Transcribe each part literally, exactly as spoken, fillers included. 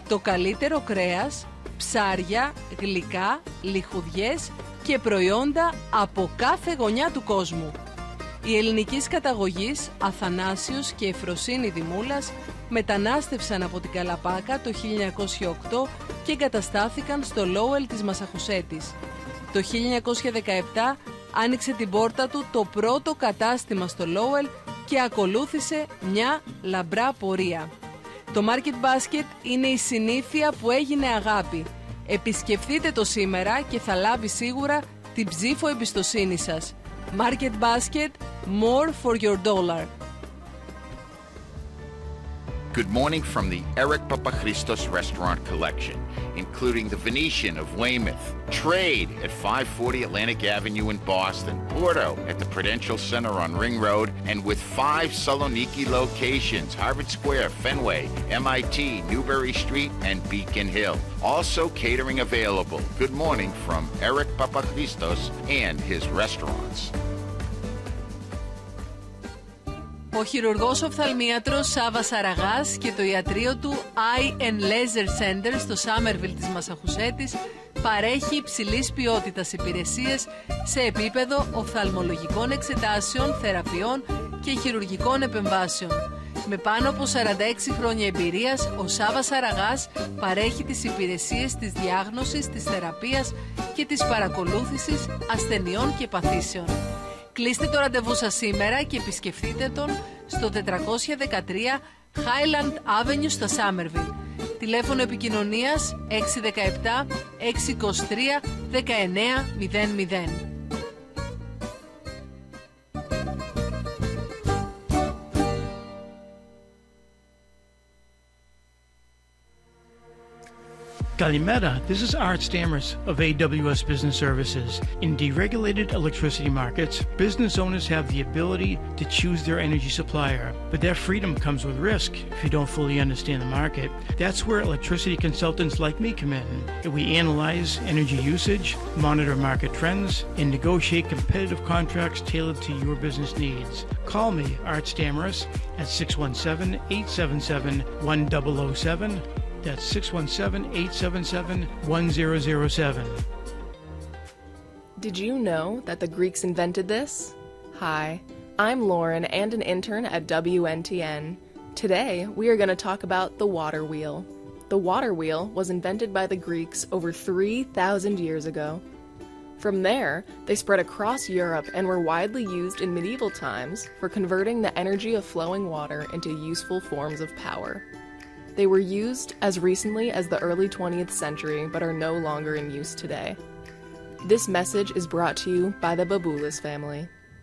Το καλύτερο κρέας, ψάρια, γλυκά, λιχουδιές και προϊόντα από κάθε γωνιά του κόσμου. Οι ελληνικής καταγωγής Αθανάσιος και Εφροσύνη Δημούλας μετανάστευσαν από την Καλαπάκα το χίλια εννιακόσια οκτώ και εγκαταστάθηκαν στο Λόουελ της Μασαχουσέτης. Το χίλια εννιακόσια δεκαεπτά άνοιξε την πόρτα του το πρώτο κατάστημα στο Λόουελ και ακολούθησε μια λαμπρά πορεία. Το Market Basket είναι η συνήθεια που έγινε αγάπη. Επισκεφτείτε το σήμερα και θα λάβει σίγουρα την ψήφο εμπιστοσύνη σας. Market Basket, more for your dollar. Good morning from the Eric Papachristos Restaurant Collection, including the Venetian of Weymouth, Trade at five forty Atlantic Avenue in Boston, Porto at the Prudential Center on Ring Road, and with five Saloniki locations, Harvard Square, Fenway, M I T, Newbury Street, and Beacon Hill. Also catering available. Good morning from Eric Papachristos and his restaurants. Ο χειρουργός οφθαλμίατρος Σάββας Αραγάς και το ιατρείο του Eye and Laser Center στο Σάμερβιλ της Μασαχουσέτης παρέχει υψηλής ποιότητας υπηρεσίες σε επίπεδο οφθαλμολογικών εξετάσεων, θεραπείων και χειρουργικών επεμβάσεων. Με πάνω από σαράντα έξι χρόνια εμπειρίας, ο Σάββας Αραγάς παρέχει τις υπηρεσίες της διάγνωσης, της θεραπείας και της παρακολούθησης ασθενειών και παθήσεων. Κλείστε το ραντεβού σας σήμερα και επισκεφτείτε τον στο τετρακόσια δεκατρία Highland Avenue στο Somerville. Τηλέφωνο επικοινωνίας έξι ένα επτά έξι δύο τρία ένα εννέα μηδέν μηδέν. Kalimera, this is Art Stammers of A W S Business Services. In deregulated electricity markets, business owners have the ability to choose their energy supplier, but that freedom comes with risk if you don't fully understand the market. That's where electricity consultants like me come in. We analyze energy usage, monitor market trends, and negotiate competitive contracts tailored to your business needs. Call me, Art Stammers, at six one seven, eight seven seven, one zero zero seven. That's six one seven, eight seven seven, one zero zero seven. Did you know that the Greeks invented this? Hi, I'm Lauren and an intern at W N T N. Today, we are going to talk about the water wheel. The water wheel was invented by the Greeks over three thousand years ago. From there, they spread across Europe and were widely used in medieval times for converting the energy of flowing water into useful forms of power. They were used as recently as the early twentieth century but are no longer in use today. This message is brought to you by the Baboulas family.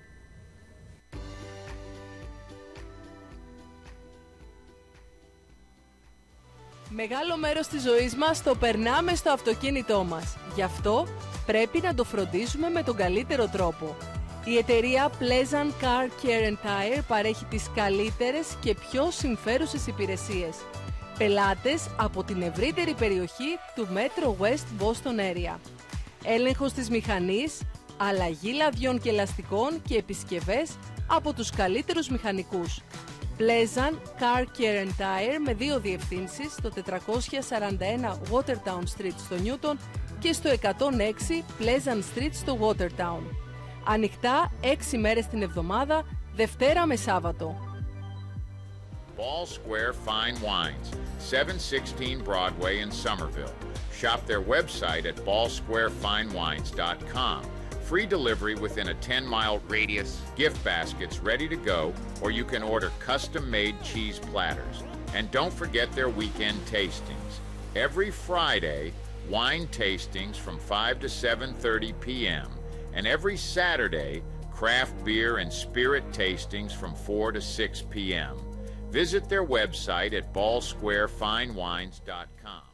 Μεγάλο μέρος της ζωής μας το περνάμε στο αυτοκίνητό μας. Γι' αυτό πρέπει να το φροντίζουμε με τον καλύτερο τρόπο. Η εταιρεία Pleasant Car Care and Tire παρέχει τις καλύτερες και πιο συμφέρουσες υπηρεσίες. Πελάτες από την ευρύτερη περιοχή του Metro West Boston Area. Έλεγχος της μηχανής, αλλαγή λαδιών και ελαστικών και επισκευές από τους καλύτερους μηχανικούς. Pleasant Car Care and Tire με δύο διευθύνσεις στο τετρακόσια σαράντα ένα Watertown Street στο Newton και στο εκατόν έξι Pleasant Street στο Watertown. Ανοιχτά έξι μέρες την εβδομάδα, Δευτέρα με Σάββατο. Ball Square Fine Wines, seven sixteen Broadway in Somerville. Shop their website at ball square fine wines dot com. Free delivery within a ten mile radius, gift baskets ready to go, or you can order custom-made cheese platters. And don't forget their weekend tastings. Every Friday, wine tastings from five to seven thirty p.m. And every Saturday, craft beer and spirit tastings from four to six p.m. Visit their website at ball square fine wines dot com.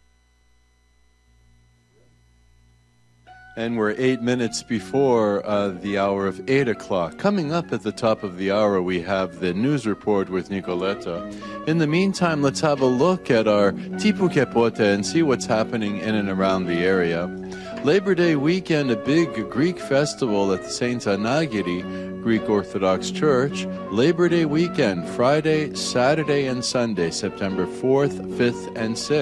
And we're eight minutes before uh, the hour of eight o'clock. Coming up at the top of the hour, we have the news report with Nicoletta. In the meantime, let's have a look at our Tipu Kepote and see what's happening in and around the area. Labor Day weekend, a big Greek festival at the Saint Anagiri Greek Orthodox Church. Labor Day weekend, Friday, Saturday, and Sunday, September fourth, fifth, and sixth.